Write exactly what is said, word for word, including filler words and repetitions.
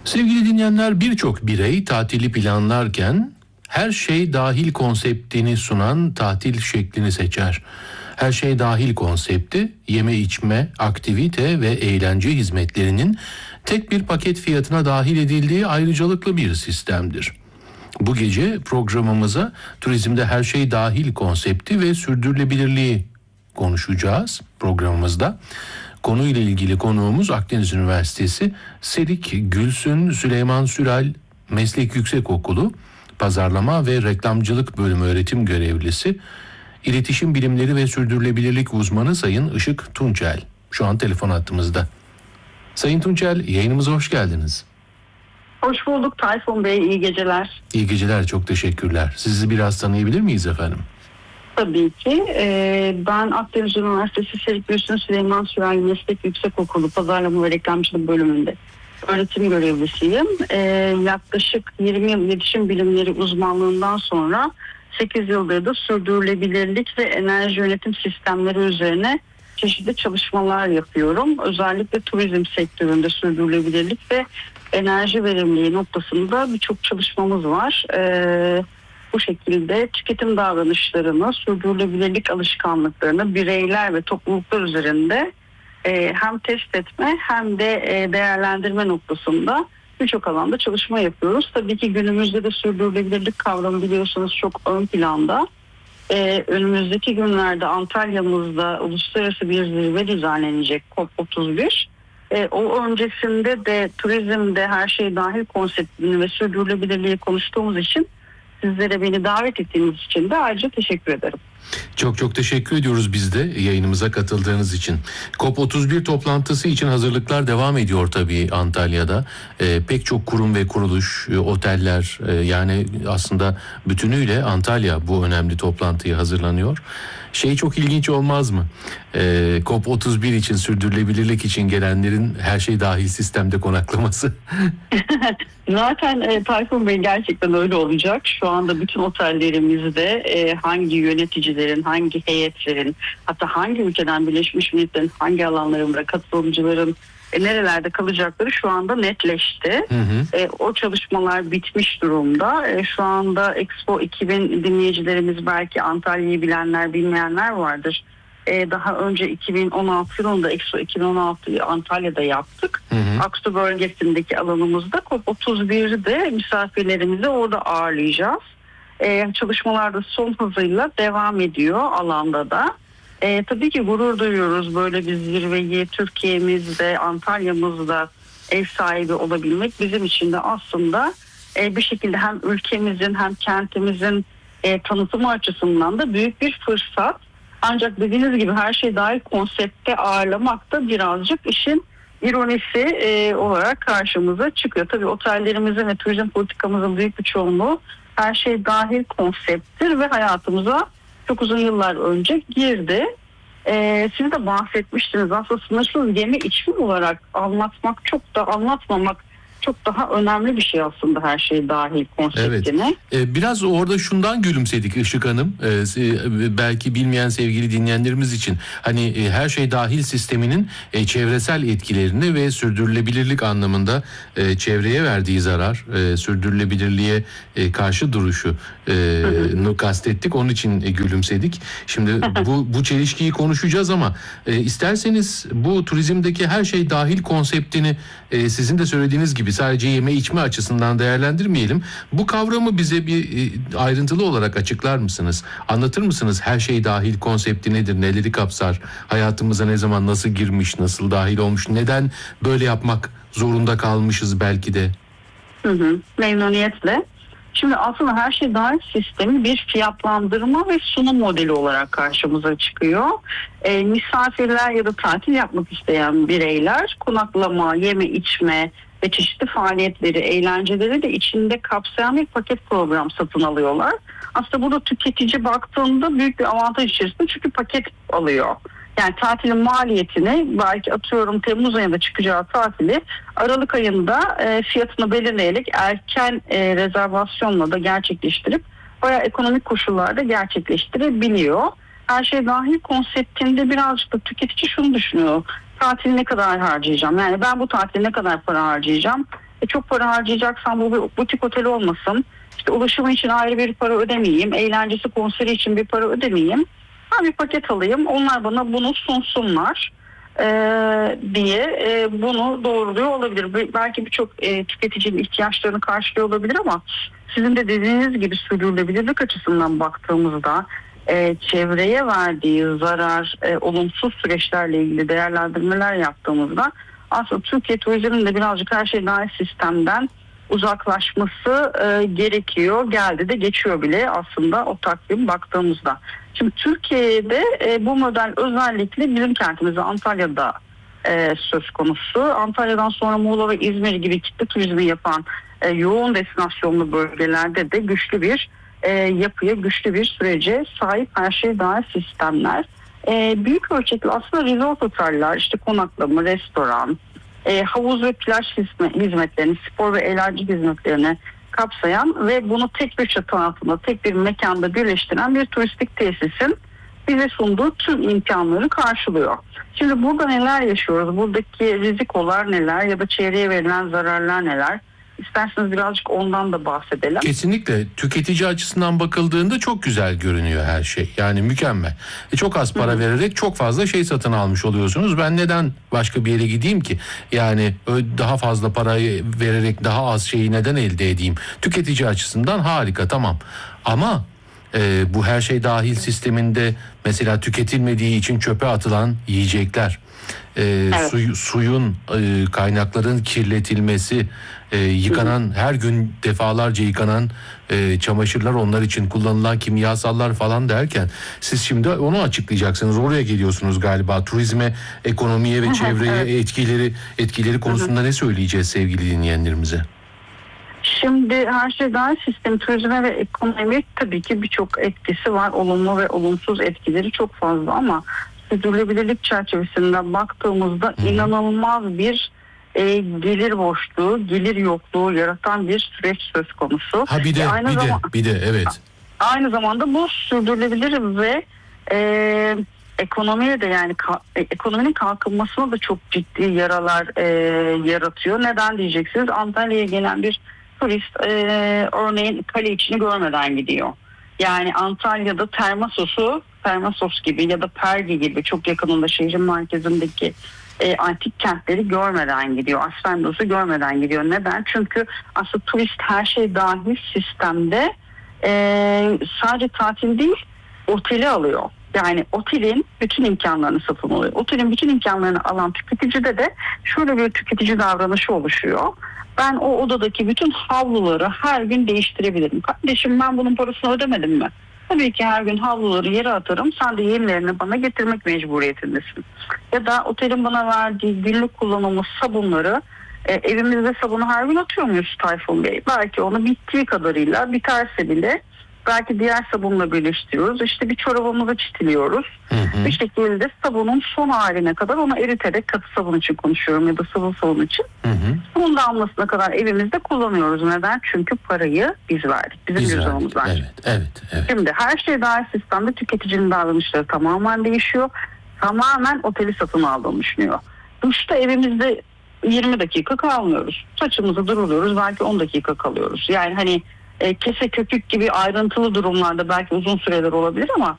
Sevgili dinleyenler, birçok birey tatili planlarken her şey dahil konseptini sunan tatil şeklini seçer. Her şey dahil konsepti, yeme içme, aktivite ve eğlence hizmetlerinin tek bir paket fiyatına dahil edildiği ayrıcalıklı bir sistemdir. Bu gece programımıza turizmde her şey dahil konsepti ve sürdürülebilirliği konuşacağız programımızda. Konuyla ilgili konuğumuz Akdeniz Üniversitesi Serik Gülsün Süleyman Sürel Meslek Yüksekokulu Pazarlama ve Reklamcılık Bölümü öğretim görevlisi, İletişim Bilimleri ve Sürdürülebilirlik uzmanı Sayın Işık Tunçel şu an telefon hattımızda. Sayın Tunçel, yayınımıza hoş geldiniz. Hoş bulduk Tayfun Bey, iyi geceler. İyi geceler, çok teşekkürler. Sizi biraz tanıyabilir miyiz efendim? Tabii ki. Ee, ben Akdeniz Üniversitesi Serik Gülsün Süleyman Sürel Meslek Yüksekokulu Pazarlama ve Reklamcılık Bölümünde öğretim görevlisiyim. Ee, yaklaşık yirmi yıl iletişim bilimleri uzmanlığından sonra sekiz yıldır da sürdürülebilirlik ve enerji yönetim sistemleri üzerine çeşitli çalışmalar yapıyorum. Özellikle turizm sektöründe sürdürülebilirlik ve enerji verimliliği noktasında birçok çalışmamız var. Ee, bu şekilde tüketim davranışlarını, sürdürülebilirlik alışkanlıklarını bireyler ve topluluklar üzerinde e, hem test etme hem de e, değerlendirme noktasında birçok alanda çalışma yapıyoruz. Tabii ki günümüzde de sürdürülebilirlik kavramı biliyorsunuz çok ön planda. Ee, önümüzdeki günlerde Antalya'mızda uluslararası bir zirve düzenlenecek COP otuz bir. Ee, o öncesinde de turizmde her şey dahil konseptini ve sürdürülebilirliği konuştuğumuz için sizlere beni davet ettiğiniz için de ayrıca teşekkür ederim. Çok çok teşekkür ediyoruz biz de yayınımıza katıldığınız için. COP otuz bir toplantısı için hazırlıklar devam ediyor tabii Antalya'da. Ee, pek çok kurum ve kuruluş, e, oteller e, yani aslında bütünüyle Antalya bu önemli toplantıya hazırlanıyor. Şey çok ilginç olmaz mı? Ee, COP otuz bir için, sürdürülebilirlik için gelenlerin her şey dahil sistemde konaklaması. Zaten e, Tayfun Bey gerçekten öyle olacak. Şu anda bütün otellerimizde e, hangi yöneticilerin, hangi heyetlerin, hatta hangi ülkeden Birleşmiş Milletler'in hangi alanlarında katılımcıların e, nerelerde kalacakları şu anda netleşti. Hı hı. E, o çalışmalar bitmiş durumda. E, şu anda Expo iki bin dinleyicilerimiz belki Antalya'yı bilenler, bilmeyenler vardır. Daha önce iki bin on altı yılında Expo iki bin on altıyı Antalya'da yaptık. Hı hı. Aksu bölgesindeki alanımızda COP otuz birde misafirlerimizi orada ağırlayacağız. Ee, çalışmalar da son hızıyla devam ediyor alanda da. Ee, tabii ki gurur duyuyoruz böyle bir zirveyi Türkiye'mizde, Antalya'mızda ev sahibi olabilmek bizim için de aslında e, bir şekilde hem ülkemizin hem kentimizin e, tanıtımı açısından da büyük bir fırsat. Ancak dediğiniz gibi her şey dahil konsepte ağırlamak da birazcık işin ironisi e, olarak karşımıza çıkıyor. Tabii otellerimizin ve turizm politikamızın büyük bir çoğunluğu her şey dahil konsepttir ve hayatımıza çok uzun yıllar önce girdi. E, siz de bahsetmiştiniz, aslında sınırsız yeme içme olarak anlatmak çok da anlatmamak çok daha önemli bir şey aslında her şey dahil konseptine. Evet. Ee, biraz orada şundan gülümsedik Işık Hanım. Ee, belki bilmeyen sevgili dinleyenlerimiz için. Hani e, her şey dahil sisteminin e, çevresel etkilerini ve sürdürülebilirlik anlamında e, çevreye verdiği zarar, e, sürdürülebilirliğe e, karşı duruşu e, nu kastettik. Onun için e, gülümsedik. Şimdi bu bu çelişkiyi konuşacağız ama e, isterseniz bu turizmdeki her şey dahil konseptini e, sizin de söylediğiniz gibi sadece yeme içme açısından değerlendirmeyelim. Bu kavramı bize bir ayrıntılı olarak açıklar mısınız? Anlatır mısınız? Her şey dahil konsepti nedir? Neleri kapsar? Hayatımıza ne zaman nasıl girmiş? Nasıl dahil olmuş? Neden böyle yapmak zorunda kalmışız belki de? Hı hı, memnuniyetle. Şimdi aslında her şey dahil sistemi bir fiyatlandırma ve sunum modeli olarak karşımıza çıkıyor. E, misafirler ya da tatil yapmak isteyen bireyler konaklama, yeme içme ve çeşitli faaliyetleri, eğlenceleri de içinde kapsayan bir paket program satın alıyorlar. Aslında burada tüketici baktığında büyük bir avantaj içerisinde çünkü paket alıyor. Yani tatilin maliyetini belki atıyorum Temmuz ayında çıkacağı tatili Aralık ayında e, fiyatını belirleyerek erken e, rezervasyonla da gerçekleştirip bayağı ekonomik koşullarda gerçekleştirebiliyor. Her şey dahil konseptinde birazcık da tüketici şunu düşünüyor. Tatil ne kadar harcayacağım? Yani ben bu tatile ne kadar para harcayacağım? E, çok para harcayacaksan bu bir butik otel olmasın. İşte ulaşımı için ayrı bir para ödemeyeyim. Eğlencesi, konseri için bir para ödemeyeyim. Ben bir paket alayım. Onlar bana bunu sunsunlar e, diye e, bunu doğruluyor olabilir. Belki birçok e, tüketicinin ihtiyaçlarını karşılıyor olabilir ama sizin de dediğiniz gibi sürdürülebilirlik açısından baktığımızda e, çevreye verdiği zarar, e, olumsuz süreçlerle ilgili değerlendirmeler yaptığımızda aslında Türkiye turizminin de birazcık her şey dahil sistemden uzaklaşması e, gerekiyor. Geldi de geçiyor bile aslında o takvim baktığımızda. Şimdi Türkiye'de e, bu model özellikle bizim kentimizde Antalya'da e, söz konusu. Antalya'dan sonra Muğla ve İzmir gibi kitle turizmi yapan e, yoğun destinasyonlu bölgelerde de güçlü bir e, yapıya, güçlü bir sürece sahip her şey dahil sistemler. E, büyük ölçekli aslında resort oteller, işte konaklama, restoran, e, havuz ve plaj hizmetlerini, spor ve eğlence hizmetlerini kapsayan ve bunu tek bir çatı altında, tek bir mekanda birleştiren bir turistik tesisin bize sunduğu tüm imkanları karşılıyor. Şimdi burada neler yaşıyoruz? Buradaki rizikolar neler ya da çevreye verilen zararlar neler? İsterseniz birazcık ondan da bahsedelim. Kesinlikle tüketici açısından bakıldığında çok güzel görünüyor her şey. Yani mükemmel. E çok az para Hı-hı. vererek çok fazla şey satın almış oluyorsunuz. Ben neden başka bir yere gideyim ki? Yani daha fazla parayı vererek daha az şeyi neden elde edeyim? Tüketici açısından harika, tamam. Ama e, bu her şey dahil sisteminde mesela tüketilmediği için çöpe atılan yiyecekler, e, evet. suy, suyun, e, kaynakların kirletilmesi, e, yıkanan, Hı-hı. her gün defalarca yıkanan e, çamaşırlar, onlar için kullanılan kimyasallar falan derken siz şimdi onu açıklayacaksınız. Oraya geliyorsunuz galiba. Turizme, ekonomiye ve Hı-hı, çevreye evet. etkileri etkileri konusunda Hı-hı. ne söyleyeceğiz sevgili dinleyenlerimize? Şimdi her şey dahil sistem, turizme ve ekonomi tabii ki birçok etkisi var. Olumlu ve olumsuz etkileri çok fazla ama sürdürülebilirlik çerçevesinden baktığımızda Hı. inanılmaz bir e, gelir boşluğu, gelir yokluğu yaratan bir süreç söz konusu. Ha bir de, e, aynı bir zaman, de, bir de, evet. Aynı zamanda bu sürdürülebilir ve e, ekonomiye de yani ka, ekonominin kalkınmasına da çok ciddi yaralar e, yaratıyor. Neden diyeceksiniz? Antalya'ya gelen bir turist e, örneğin kale içini görmeden gidiyor. Yani Antalya'da Termasos'u, Termasos gibi ya da Pergi gibi çok yakınında şehrin merkezindeki e, antik kentleri görmeden gidiyor. Asfendos'u görmeden gidiyor. Neden? Çünkü aslında turist her şey dahil sistemde e, sadece tatil değil, oteli alıyor. Yani otelin bütün imkanlarını satın alıyor. Otelin bütün imkanlarını alan tüketicide de şöyle bir tüketici davranışı oluşuyor. Ben o odadaki bütün havluları her gün değiştirebilirim. Kardeşim ben bunun parasını ödemedim mi? Tabii ki her gün havluları yere atarım. Sen de yenilerini bana getirmek mecburiyetindesin. Ya da otelin bana verdiği günlük kullanımlı sabunları e, evimizde sabunu her gün atıyor muyuz Tayfun Bey? Belki onu bittiği kadarıyla, biterse bile belki diğer sabunla birleştiriyoruz. İşte bir çorabımızı çitiliyoruz. Hı hı. Bir şekilde sabunun son haline kadar onu eriterek, katı sabun için konuşuyorum ya da sıvı sabun için. Hı hı. Bunun damlasına kadar evimizde kullanıyoruz. Neden? Çünkü parayı biz verdik. Bizim biz cüzdanımız var. Evet, evet, evet. Şimdi her şey dahil sistemde tüketicinin davranışları tamamen değişiyor. Tamamen oteli satın aldığını düşünüyor. Duşta evimizde yirmi dakika kalmıyoruz. Saçımızı duruluyoruz. Belki on dakika kalıyoruz. Yani hani E, kese köpük gibi ayrıntılı durumlarda belki uzun süreler olabilir ama